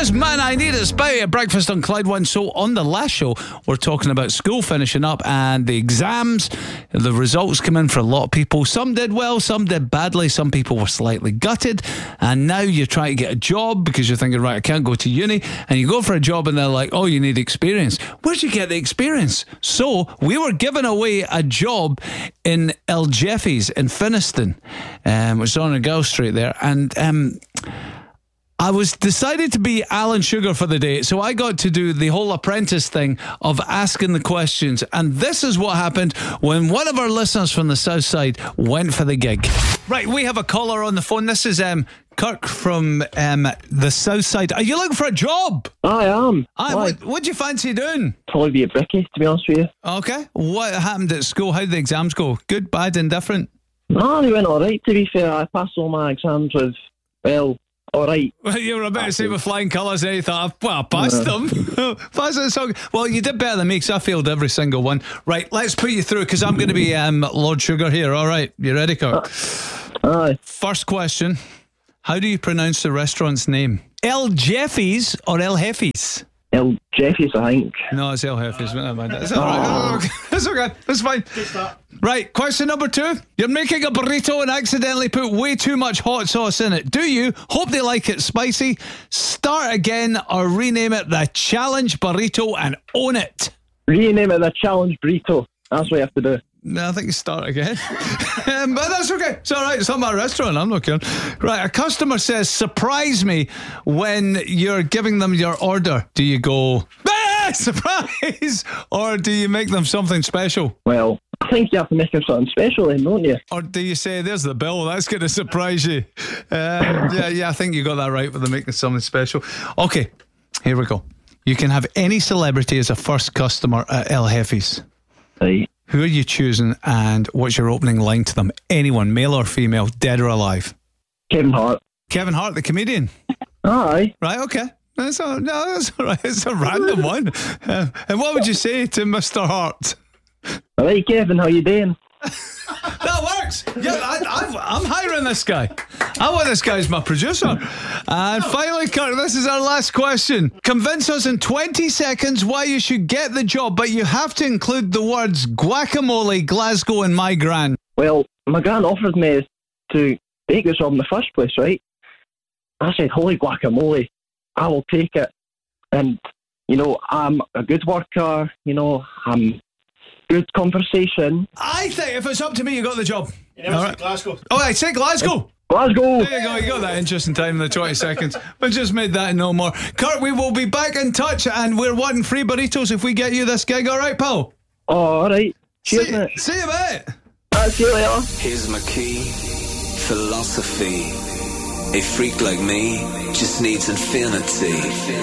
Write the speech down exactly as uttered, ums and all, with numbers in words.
This Man I Need It, Spouty at breakfast on Clyde One. So on the last show, we're talking about school finishing up and the exams. The results come in for a lot of people. Some did well, some did badly. Some people were slightly gutted. And now you're trying to get a job because you're thinking, right, I can't go to uni. And you go for a job and they're like, oh, you need experience. Where'd you get the experience? So we were giving away a job in El Jeffy's in Finniston, um, which is on a girl street there. And um, I was decided to be Alan Sugar for the day, so I got to do the whole apprentice thing of asking the questions. And this is what happened when one of our listeners from the south side went for the gig. Right, we have a caller on the phone. This is um, Kirk from um, the south side. Are you looking for a job? I am. Aye, what, what do you fancy doing? Probably be a brickie, to be honest with you. Okay. What happened at school? How did the exams go? Good, bad, indifferent? No, they went all right, to be fair. I passed all my exams with, well, all right. Well, you were about to say with flying colours, and you thought, well, I passed them. Passed the song. Well, you did better than me because I failed every single one. Right, let's put you through because I'm going to be um, Lord Sugar here. All right, you ready, Kirk? Uh, aye. First question. How do you pronounce the restaurant's name? El Jeffy's or El Jeffi's? El Jeffy's, I think. No, it's El Jeffi's. Never mind. It's all right. It's okay. It's fine. Right, question number two. You're making a burrito and accidentally put way too much hot sauce in it. Do you? Hope they like it spicy. Start again or rename it the Challenge Burrito and own it. Rename it the Challenge Burrito. That's what you have to do. No, I think you start again. um, but that's okay. It's all right. It's not my restaurant. I'm not caring. Right, a customer says, surprise me when you're giving them your order. Do you go, ah, surprise? Or do you make them something special? Well, I think you have to make them something special then, don't you? Or do you say, there's the bill, that's going to surprise you? Um, yeah, yeah, I think you got that right with the making something special. Okay, here we go. You can have any celebrity as a first customer at El Jeffi's. Right. Who are you choosing and what's your opening line to them? Anyone, male or female, dead or alive? Kevin Hart. Kevin Hart, the comedian? Aye. Right, okay. That's all, no, that's all right. It's a random one. Uh, and what would you say to Mister Hart? All right, Kevin, how you doing? That works. Yeah, I, I've, I'm hiring this guy. I want this guy as my producer. And finally, Kirk, this is our last question. Convince us in twenty seconds why you should get the job, but you have to include the words guacamole, Glasgow, and my gran. Well, my gran offered me to take the job in the first place, right? I said, holy guacamole, I will take it. And, you know, I'm a good worker, you know, I'm good conversation. I think if it's up to me, you got the job. You never said Glasgow. Oh, I said Glasgow. Glasgow. There you go, you got that interesting time in the twenty seconds. We just made that no more. Kurt, we will be back in touch and we're wanting free burritos if we get you this gig, alright, pal? Oh, alright. Cheers, see, mate. See you, mate. I'll see you later. Here's my key, philosophy. A freak like me just needs infinity.